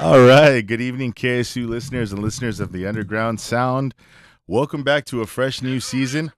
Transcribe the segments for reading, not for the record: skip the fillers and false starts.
All right. Good evening, KSU listeners and listeners of the Underground Sound. Welcome back to a fresh new season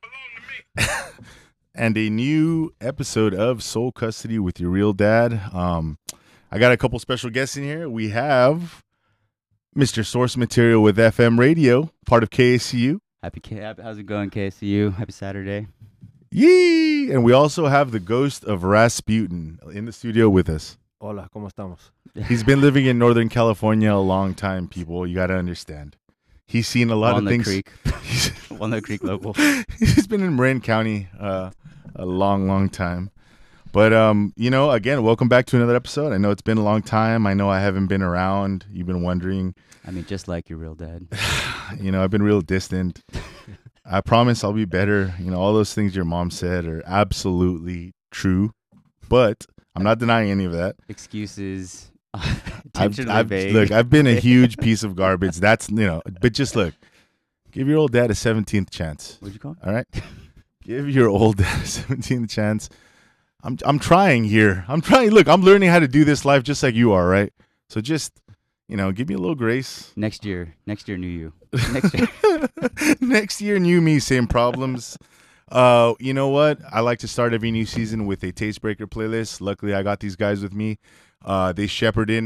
and a new episode of Soul Custody with your real dad. I got a couple special guests in here. We have Mr. Source Material with FM Radio, part of KSU. How's it going, KSU? Happy Saturday. Yee! And we also have the ghost of Rasputin in the studio with us. Hola, ¿cómo estamos? He's been living in Northern California a long time, people. You got to understand. He's seen a lot of things. Walnut Creek local. He's been in Marin County a long time. But, again, welcome back to another episode. I know it's been a long time. I know I haven't been around. You've been wondering. I mean, just like your real dad. I've been real distant. I promise I'll be better. All those things your mom said are absolutely true. But I'm not denying any of that. Excuses. I've been a huge piece of garbage. That's, but just look, give your old dad a 17th chance. What'd you call it? All right? Give your old dad a 17th chance. I'm trying here. I'm trying. Look, I'm learning how to do this life just like you are, right? So just, give me a little grace. Next year, new you. Next year. Next year, new me, same problems. You know what? I like to start every new season with a Taste Breaker playlist. Luckily, I got these guys with me. They shepherded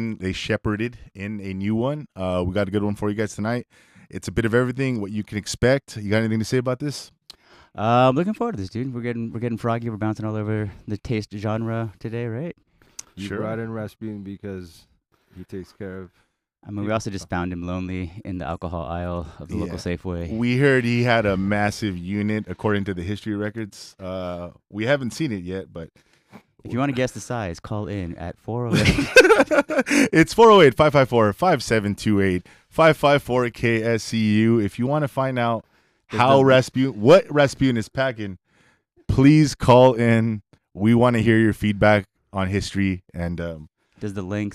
in a new one. We got a good one for you guys tonight. It's a bit of everything, what you can expect. You got anything to say about this? I'm looking forward to this, dude. We're getting froggy. We're bouncing all over the taste genre today, right? You brought in Rasputin because he takes care of. I mean, we also just found him lonely in the alcohol aisle of the local Safeway. We heard he had a massive unit, according to the history records. We haven't seen it yet, but if you want to guess the size, call in at 408. It's 408-554-5728, 554-KSCU. If you want to find out what Rasputin is packing, please call in. We want to hear your feedback on history and does the link